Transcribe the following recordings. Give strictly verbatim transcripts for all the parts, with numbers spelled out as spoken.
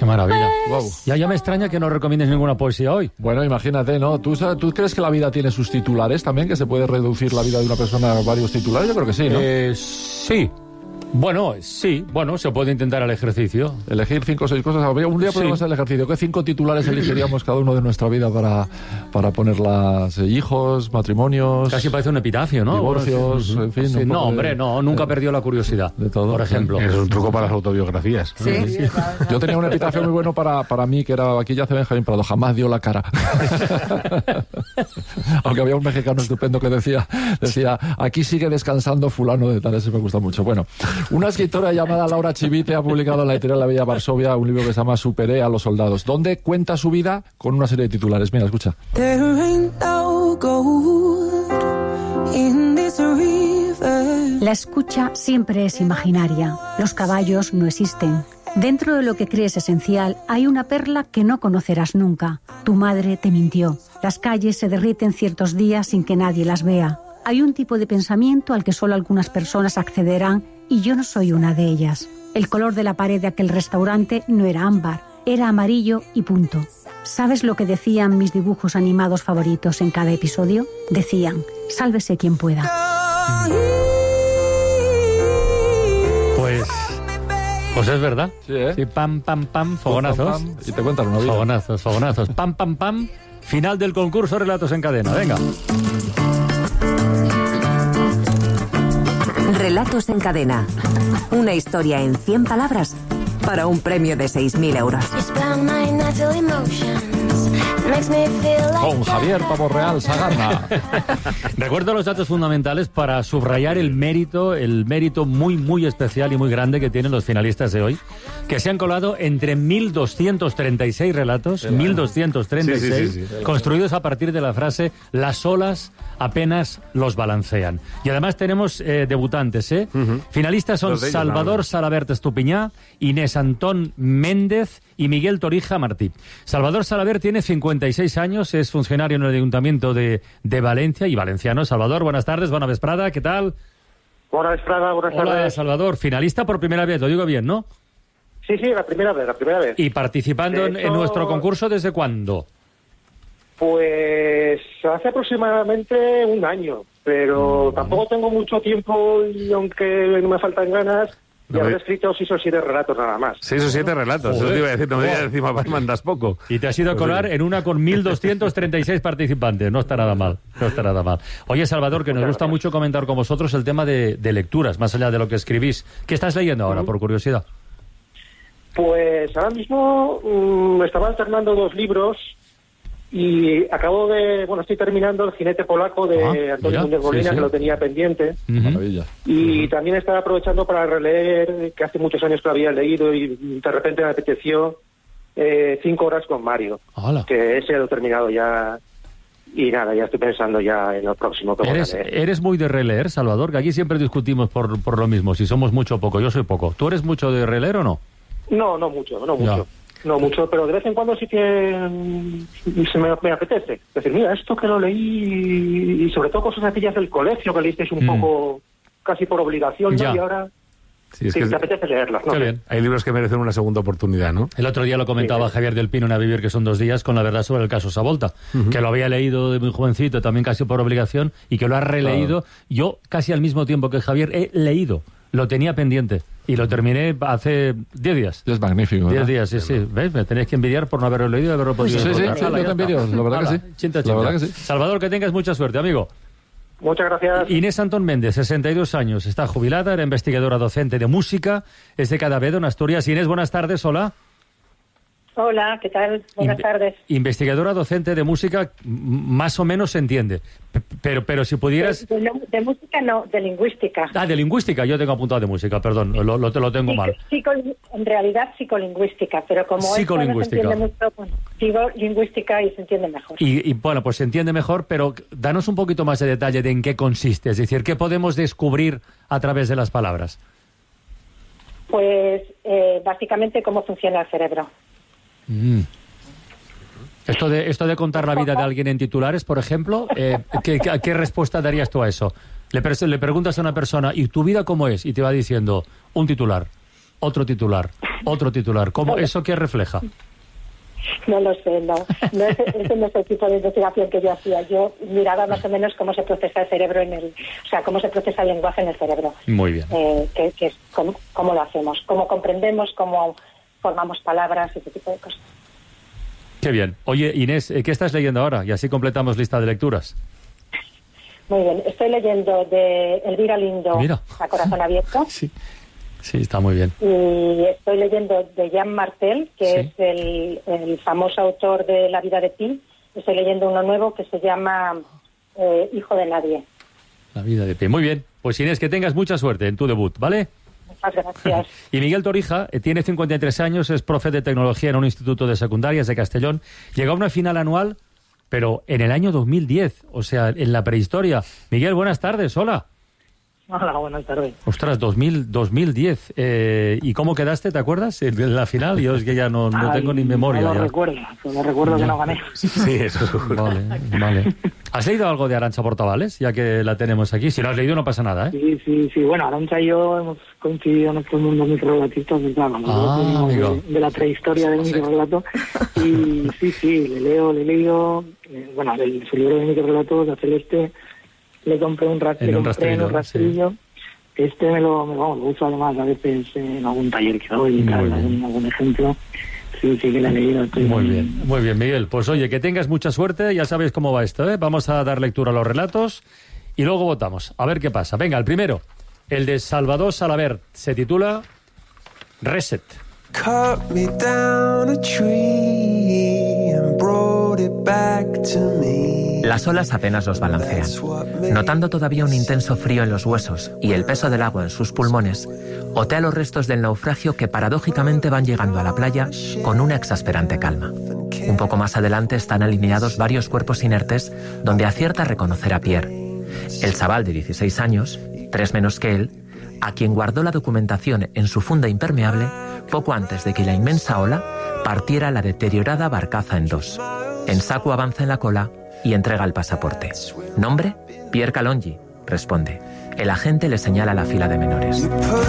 Qué maravilla. Wow. Ya, ya me extraña que no recomiendes ninguna poesía hoy. Bueno, imagínate, ¿no? ¿Tú, ¿Tú crees que la vida tiene sus titulares también? ¿Que se puede reducir la vida de una persona a varios titulares? Yo creo que sí, ¿no? Eh, sí. Bueno, sí. Bueno, se puede intentar el ejercicio. Elegir cinco o seis cosas. Un día podemos Sí. hacer el ejercicio. ¿Qué cinco titulares elegiríamos cada uno de nuestra vida para, para ponerlas? Eh, hijos, matrimonios... Casi parece un epitafio, ¿no? Divorcios, Bueno, en fin. sí, un no, poco de- hombre, no. Nunca de- perdió la curiosidad. de todo. Por ejemplo. Es un truco para las autobiografías. Sí. Yo tenía un epitafio muy bueno para, para mí, que era: aquí yace Benjamín Prado, jamás dio la cara. Aunque había un mexicano estupendo que decía, decía, aquí sigue descansando fulano de tal. Ese me gusta mucho. Bueno, una escritora llamada Laura Chivite ha publicado en la editorial La Bella Varsovia un libro que se llama Superé a los soldados, donde cuenta su vida con una serie de titulares. Mira, escucha. There ain't no gold in this river. La escucha siempre es imaginaria. Los caballos no existen. Dentro de lo que crees esencial hay una perla que no conocerás nunca. Tu madre te mintió. Las calles se derriten ciertos días sin que nadie las vea. Hay un tipo de pensamiento al que solo algunas personas accederán y yo no soy una de ellas. El color de la pared de aquel restaurante no era ámbar, era amarillo y punto. ¿Sabes lo que decían mis dibujos animados favoritos en cada episodio? Decían, sálvese quien pueda. Pues... Pues es verdad. Sí, ¿eh? Sí, pam, pam, pam, fogonazos. Pam, pam, y te cuentan una vida. Fogonazos, fogonazos. Pam, pam, pam. Final del concurso Relatos en Cadena. Venga. Relatos en Cadena. Una historia en cien palabras para un premio de seis mil euros. Con Javier Pavo Real Sagarna. Recuerdo los datos fundamentales para subrayar el mérito, el mérito muy, muy especial y muy grande que tienen los finalistas de hoy, que se han colado entre mil doscientos treinta y seis relatos, mil doscientos treinta y seis, Sí, sí, sí, sí. construidos a partir de la frase «las olas apenas los balancean». Y además tenemos eh, debutantes, ¿eh? Uh-huh. Finalistas son Dos de ellos, Salvador nada más. Salabert Estupiñá, Inés Antón Méndez y Miguel Torija Martí. Salvador Salabert tiene cincuenta y seis años, es funcionario en el Ayuntamiento de, de Valencia y valenciano. Salvador, buenas tardes, buena vesprada, ¿qué tal? Buenas Prada, buenas Hola, tardes. Salvador, finalista por primera vez, lo digo bien, ¿no? Sí, sí, la primera vez, la primera vez. Y participando De en, en hecho- nuestro concurso, ¿desde cuándo? Pues hace aproximadamente un año, pero Mm. tampoco tengo mucho tiempo y aunque no me faltan ganas, No, ya habré eh. escrito seis o siete relatos nada más. Seis o siete relatos. Eso te iba a decir, no me digas encima, mandas poco. Y te has ido a colar en una con mil doscientos treinta y seis participantes. No está nada mal, no está nada mal. Oye, Salvador, que nos gusta mucho comentar con vosotros el tema de, de lecturas, más allá de lo que escribís. ¿Qué estás leyendo ahora, por curiosidad? Pues ahora mismo mm, estaba alternando dos libros y acabo de, bueno, estoy terminando El jinete polaco de Ah, Antonio mira, Núñez Molina, sí, sí. que lo tenía pendiente. Ujú. Maravilla. Y también estaba aprovechando para releer, que hace muchos años que lo había leído y de repente me apeteció, eh, Cinco horas con Mario, Hola. que ese lo he terminado ya. Y nada, ya estoy pensando ya en lo próximo que voy a ¿Eres, leer. ¿Eres muy de releer, Salvador? Que aquí siempre discutimos por, por lo mismo, si somos mucho o poco. Yo soy poco. ¿Tú eres mucho de releer o no? No, no mucho, no Ya. mucho. No mucho, pero de vez en cuando sí que mm, se me, me apetece. Es decir, mira, esto que lo leí, y sobre todo cosas aquellas del colegio que leísteis un Mm. poco casi por obligación, ¿no? Ya. Y ahora Sí, es sí, que te apetece leerlas, ¿no? Qué bien. hay libros que merecen una segunda oportunidad, ¿no? El otro día lo comentaba Sí. Javier del Pino en A Vivir, que son dos días, con la verdad sobre el caso Savolta, que lo había leído de muy jovencito, también casi por obligación, y que lo ha releído. Yo, casi al mismo tiempo que Javier, he leído. Lo tenía pendiente y lo terminé hace diez días. Es magnífico, Diez ¿verdad? días, sí, sí. ¿Ves? Me tenéis que envidiar por no haberlo leído y haberlo podido sí, sí, encontrar. sí, Hala, no ya te envidio, está. la verdad que Hala, sí. chinta, La chinta. verdad que sí. Salvador, que tengas mucha suerte, amigo. Muchas gracias. Inés Antón Méndez, sesenta y dos años, está jubilada, era investigadora docente de música, es de Cadavedo, en Asturias. Inés, buenas tardes, hola. Hola, ¿qué tal? Buenas Inve- tardes. Investigadora docente de música, m- más o menos se entiende. P- Pero, pero si pudieras... De, de- de música no, de lingüística. Ah, de lingüística, yo tengo apuntado de música, perdón, lo, lo, te lo tengo Psico- mal. psico- en realidad psicolingüística, pero como esto no se Psicolingüística. entiende mucho, pues, digo lingüística y se entiende mejor. Y, y, bueno, pues se entiende mejor, pero danos un poquito más de detalle de en qué consiste, es decir, qué podemos descubrir a través de las palabras. Pues eh, básicamente cómo funciona el cerebro. Mm. Esto de, esto de contar la vida de alguien en titulares, por ejemplo, eh, ¿qué, qué, ¿qué respuesta darías tú a eso? Le, pre- le preguntas a una persona, ¿y tu vida cómo es? Y te va diciendo un titular. otro titular, otro titular. ¿Cómo, ¿Eso qué refleja? No lo sé, no. no es, ese no es el tipo de investigación que yo hacía. Yo miraba más o menos cómo se procesa el cerebro en el... O sea, cómo se procesa el lenguaje en el cerebro. Muy bien. Eh, que, que es cómo, cómo lo hacemos, cómo comprendemos, cómo formamos palabras, ese tipo de cosas. Qué bien. Oye, Inés, ¿qué estás leyendo ahora? Y así completamos lista de lecturas. Muy bien. Estoy leyendo de Elvira Lindo, Mira. A Corazón Abierto. Sí. Sí, está muy bien. Y estoy leyendo de Jean Martel, que Sí. es el, el famoso autor de La vida de Pi. Estoy leyendo uno nuevo que se llama eh, Hijo de nadie. La vida de pie. Muy bien. Pues Inés, que tengas mucha suerte en tu debut, ¿vale? Muchas gracias. Y Miguel Torija eh, tiene cincuenta y tres años, es profe de tecnología en un instituto de secundarias de Castellón. Llegó a una final anual, pero en el año dos mil diez, o sea, en la prehistoria. Miguel, buenas tardes, hola. Hola, buenas tardes. Ostras, dos mil, dos mil diez. Eh, ¿Y cómo quedaste, te acuerdas? En, en la final, yo es que ya no, no Ay, tengo ni memoria. No lo ya. recuerdo, solo recuerdo que no gané. Sí, eso seguro. Vale, vale. ¿Has leído algo de Arantxa Portavales, ya que la tenemos aquí? Si no has leído no pasa nada, ¿eh? Sí, sí, sí. Bueno, Arantxa y yo hemos coincidido en estos mundos microrelatistas, claro, Ah, de, de la prehistoria del microrelato. Y sí, sí, le leo, le he leído, eh, bueno, el, su libro de microrelatos, de Celeste, le compré un, ras, En le un compré en un rastrillo, rastrillo. Este me lo, me, vamos, lo uso además a veces en algún taller que doy, y tal, algún, algún ejemplo. Sí, sí que le he leído. Estoy Muy bien, muy bien, Miguel. Pues oye, que tengas mucha suerte, ya sabéis cómo va esto, ¿eh? Vamos a dar lectura a los relatos y luego votamos. A ver qué pasa. Venga, el primero, el de Salvador Salabert, se titula Reset. Cut me down a tree and brought it back to me. Las olas apenas los balancean. Notando todavía un intenso frío en los huesos y el peso del agua en sus pulmones, otea los restos del naufragio que paradójicamente van llegando a la playa con una exasperante calma. Un poco más adelante están alineados varios cuerpos inertes donde acierta a reconocer a Pierre, el chaval de dieciséis años, tres menos que él, a quien guardó la documentación en su funda impermeable poco antes de que la inmensa ola partiera la deteriorada barcaza en dos. En saco avanza en la cola y entrega el pasaporte. ¿Nombre? Pierre Calongi, responde. El agente le señala la fila de menores.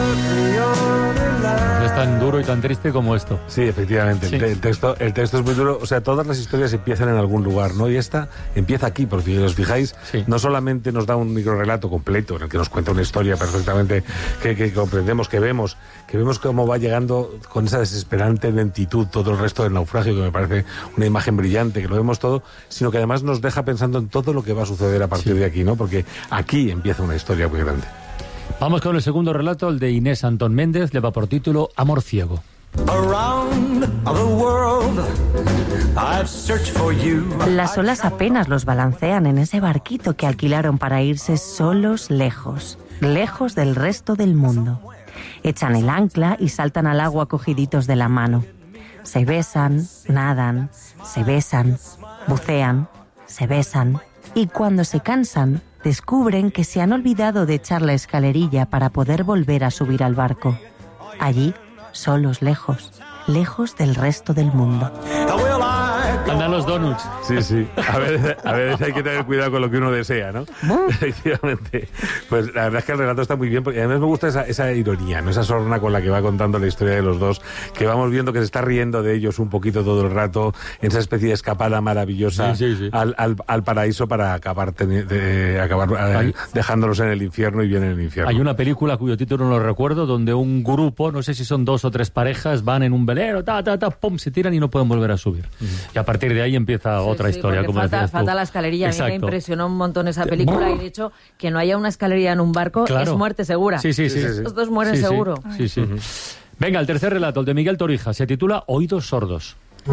Es tan duro y tan triste como esto. Sí, efectivamente. Sí. El, te- el texto, el texto es muy duro. O sea, todas las historias empiezan en algún lugar, ¿no? Y esta empieza aquí, porque si os fijáis, Sí. no solamente nos da un microrelato completo, en el que nos cuenta una historia perfectamente que, que comprendemos, que vemos, que vemos cómo va llegando con esa desesperante lentitud todo el resto del naufragio, que me parece una imagen brillante, que lo vemos todo, sino que además nos deja pensando en todo lo que va a suceder a partir Sí. de aquí, ¿no? Porque aquí empieza una historia muy grande. Vamos con el segundo relato, el de Inés Antón Méndez, lleva por título Amor ciego. Around the world, I've searched for you. Las olas apenas los balancean en ese barquito que alquilaron para irse solos lejos, lejos del resto del mundo. Echan el ancla y saltan al agua cogiditos de la mano. Se besan, nadan, se besan, bucean, se besan y cuando se cansan descubren que se han olvidado de echar la escalerilla para poder volver a subir al barco. Allí, solos lejos, lejos del resto del mundo. Andan los donuts. Sí, sí. A veces, a veces hay que tener cuidado con lo que uno desea, ¿no? Efectivamente. Pues la verdad es que el relato está muy bien, porque además me gusta esa, esa ironía, ¿no? Esa sorna con la que va contando la historia de los dos, que vamos viendo que se está riendo de ellos un poquito todo el rato, en esa especie de escapada maravillosa Sí, sí, sí. Al, al, al paraíso para acabar, teni- de, acabar eh, Hay- dejándolos en el infierno y bien en el infierno. Hay una película cuyo título no lo recuerdo, donde un grupo, no sé si son dos o tres parejas, van en un velero, ta, ta, ta, pum, se tiran y no pueden volver a subir. Y a partir de ahí empieza Sí, otra sí, historia, porque como falta, decías tú. falta la escalerilla. A mí me Exacto. impresionó un montón esa película y de hecho que no haya una escalerilla en un barco Claro. es muerte segura. Sí, sí, sí. Los dos mueren Sí, sí. seguro. Sí, sí. Venga, el tercer relato, el de Miguel Torija, se titula Oídos sordos.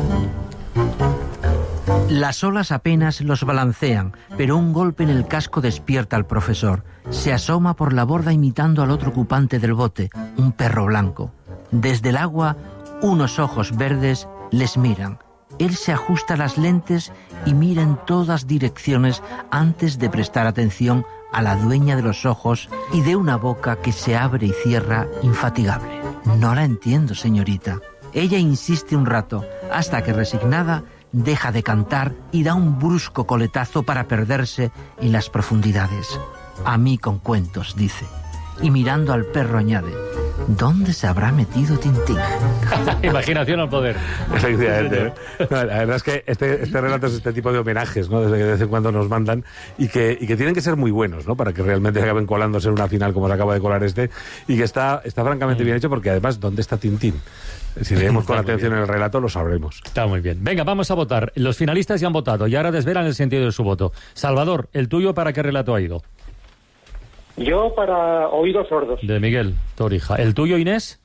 Las olas apenas los balancean, pero un golpe en el casco despierta al profesor. Se asoma por la borda imitando al otro ocupante del bote, un perro blanco. Desde el agua, unos ojos verdes les miran. Él se ajusta las lentes y mira en todas direcciones antes de prestar atención a la dueña de los ojos y de una boca que se abre y cierra infatigable. No la entiendo, señorita. Ella insiste un rato, hasta que resignada deja de cantar y da un brusco coletazo para perderse en las profundidades. A mí con cuentos, dice. Y mirando al perro añade, ¿Dónde se habrá metido Tintín? Imaginación al poder. Efectivamente. No, la verdad es que este, este relato es este tipo de homenajes, ¿no? Desde que de vez en cuando nos mandan y que, y que tienen que ser muy buenos, ¿no? Para que realmente acaben colándose en una final como se acaba de colar este, y que está, está francamente bien hecho, porque además, ¿dónde está Tintín? Si leemos con atención el relato, lo sabremos. Está muy bien. Venga, vamos a votar. Los finalistas ya han votado y ahora desvelan el sentido de su voto. Salvador, ¿el tuyo para qué relato ha ido? Yo para Oídos Sordos. De Miguel Torija. ¿El tuyo, Inés?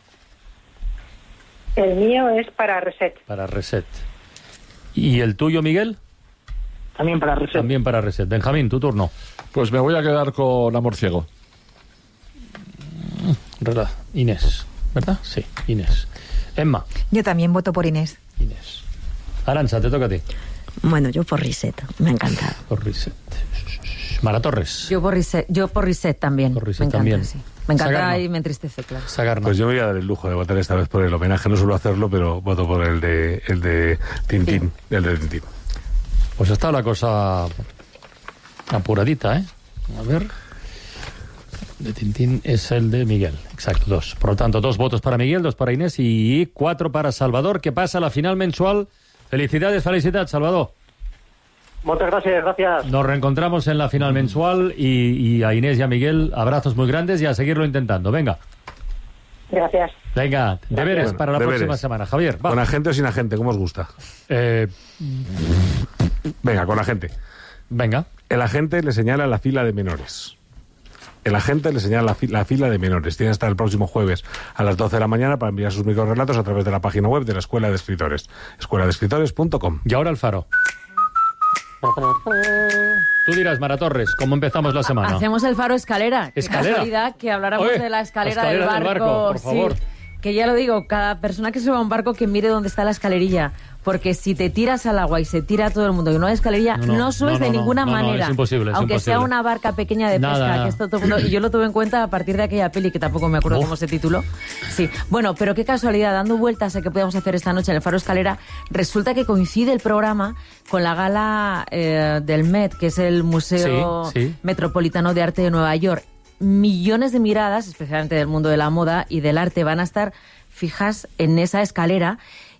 El mío es para Reset. Para Reset. ¿Y el tuyo, Miguel? También para Reset. También para Reset. Benjamín, tu turno. Pues me voy a quedar con Amor Ciego. ¿Verdad? Inés, ¿verdad? Sí, Inés. Emma. Yo también voto por Inés. Inés. Arancha, te toca a ti. Bueno, yo por Reset. Me ha encantado. Por Reset. Mara Torres. Yo por Reset, yo por Reset también. Por Reset me encanta, también. Sí. Me encanta Sagarno. y me entristece, claro. Sagarno. Pues yo me voy a dar el lujo de votar esta vez por el homenaje. No suelo hacerlo, pero voto por el de, el de Tintín. Sí. El de Tintín. Pues está la cosa apuradita, ¿eh? A ver. De Tintín es el de Miguel. Exacto, dos. Por lo tanto, dos votos para Miguel, dos para Inés y cuatro para Salvador, que pasa a la final mensual. Felicidades, felicidades, Salvador. Muchas gracias, gracias. Nos reencontramos en la final mensual y, y a Inés y a Miguel, abrazos muy grandes y a seguirlo intentando. Venga. Gracias. Venga, deberes Bueno, para la deberes. próxima semana. Javier, va. ¿Con agente o sin agente? ¿Cómo os gusta? Eh, Venga, con agente. Venga. El agente le señala la fila de menores. El agente le señala la, fi- la fila de menores. Tiene hasta el próximo jueves a las doce de la mañana para enviar sus microrelatos a través de la página web de la Escuela de Escritores. escuela de escritores punto com. Y ahora el faro. Tú dirás, Mara Torres, ¿cómo empezamos la semana? Hacemos el faro escalera. Escalera. Qué casualidad que habláramos Oye, de la escalera, escalera del del barco. barco, por sí. favor. Que ya lo digo, cada persona que suba a un barco que mire dónde está la escalerilla. Porque si te tiras al agua y se tira todo el mundo y no hay escalerilla, no, No, no, no subes no, de no, ninguna no, no, manera. es imposible, es Aunque sea imposible. una barca pequeña de Nada, pesca, nada. que esto todo el mundo- y yo lo tuve en cuenta a partir de aquella peli que tampoco me acuerdo Uf. cómo se tituló. Sí. Bueno, pero qué casualidad, dando vueltas a qué podíamos hacer esta noche en el Faro Escalera, resulta que coincide el programa con la gala eh, del Met, que es el Museo Sí, sí. Metropolitano de Arte de Nueva York. Millones de miradas, especialmente del mundo de la moda y del arte, van a estar fijas en esa escalera,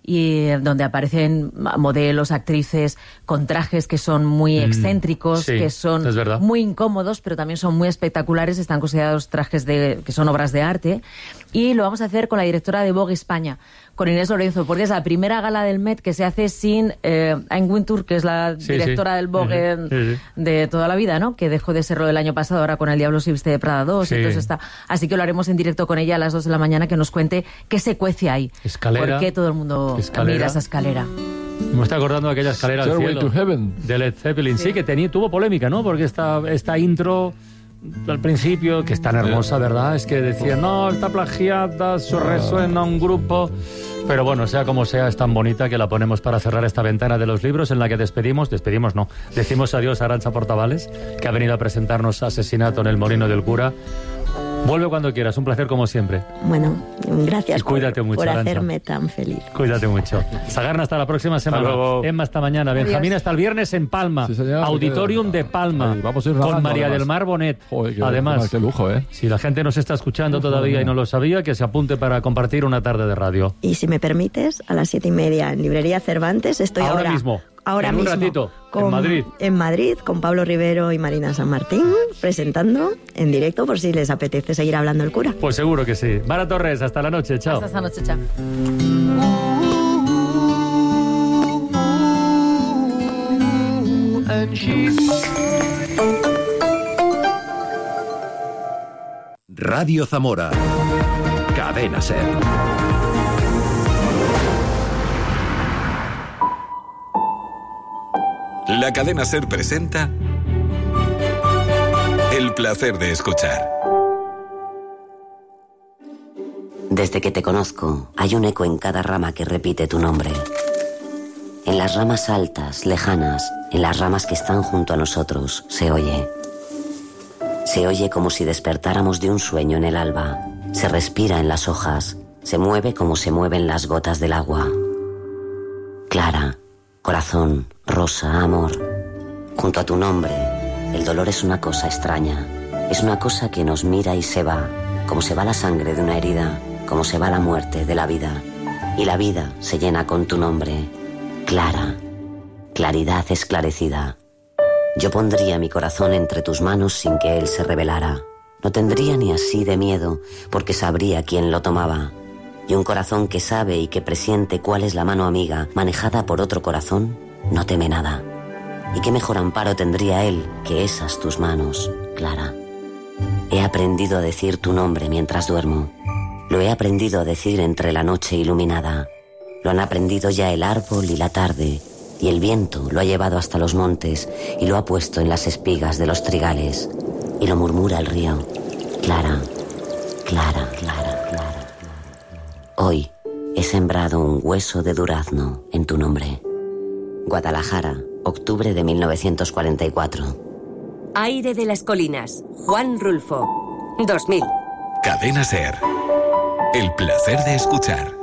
y eh, donde aparecen modelos, actrices con trajes que son muy Mm, excéntricos, sí, que son es verdad. muy incómodos, pero también son muy espectaculares. Están considerados trajes de, que son obras de arte. Y lo vamos a hacer con la directora de Vogue España, con Inés Lorenzo, porque es la primera gala del Met que se hace sin eh, Anne Wintour, que es la Sí, directora sí. del Vogue Ujú, sí, sí. de toda la vida, ¿no? Que dejó de serlo el año pasado, ahora con El Diablo se viste de Prada dos. Sí. Y entonces está. Así que lo haremos en directo con ella a las dos de la mañana, que nos cuente qué se cuece ahí. Escalera. ¿Por qué todo el mundo Escalera. mira esa escalera? Me está acordando de aquella escalera al Stairway cielo to Heaven. de Led Zeppelin. Sí, que tenía, tuvo polémica, ¿no? Porque esta, esta intro al principio, que es tan hermosa, ¿verdad? Es que decían, no, está plagiada, su resuena un grupo. Pero bueno, sea como sea, es tan bonita que la ponemos para cerrar esta ventana de los libros en la que despedimos, despedimos no, decimos adiós a Arantxa Portavales, que ha venido a presentarnos Asesinato en el Molino del Cura. Vuelve cuando quieras, un placer como siempre. Bueno, gracias Y cuídate por, mucho, por Arantxa. hacerme tan feliz. Cuídate mucho. Sagarna, hasta la próxima semana. luego. Emma, hasta mañana. Benjamín, Adiós. hasta el viernes en Palma. Sí, señor. Auditorium de Palma. Ahí, vamos a ir con nadando, María además. del Mar Bonet. Joder, qué- además, qué lujo, ¿eh? si la gente nos está escuchando todavía y no lo sabía, que se apunte para compartir una tarde de radio. Y si me permites, a las siete y media en Librería Cervantes estoy Ahora ahora, mismo, ahora en un mismo, ratito, en con- Madrid. En Madrid, con Pablo Rivero y Marina San Martín, presentando en directo por si les apetece seguir hablando el cura. Pues seguro que sí. Mara Torres, hasta la noche. Chao. Hasta esta noche, chao. Radio Zamora. Cadena Ser. La cadena Ser presenta El placer de escuchar. Desde que te conozco, hay un eco en cada rama que repite tu nombre. En las ramas altas, lejanas, en las ramas que están junto a nosotros, se oye. Se oye como si despertáramos de un sueño en el alba. Se respira en las hojas, se mueve como se mueven las gotas del agua. Clara, corazón, rosa, amor. Junto a tu nombre, el dolor es una cosa extraña. Es una cosa que nos mira y se va, como se va la sangre de una herida, como se va la muerte de la vida. Y la vida se llena con tu nombre. Clara. Claridad esclarecida. Yo pondría mi corazón entre tus manos sin que él se revelara. No tendría ni así de miedo, porque sabría quién lo tomaba. Y un corazón que sabe y que presiente cuál es la mano amiga, manejada por otro corazón, no teme nada. ¿Y qué mejor amparo tendría él que esas tus manos, Clara? He aprendido a decir tu nombre mientras duermo. Lo he aprendido a decir entre la noche iluminada. Lo han aprendido ya el árbol y la tarde, y el viento lo ha llevado hasta los montes y lo ha puesto en las espigas de los trigales. Y lo murmura el río. Clara, Clara, Clara, Clara. Hoy he sembrado un hueso de durazno en tu nombre. Guadalajara, octubre de mil novecientos cuarenta y cuatro. Aire de las colinas. Juan Rulfo. dos mil. Cadena SER. El placer de escuchar.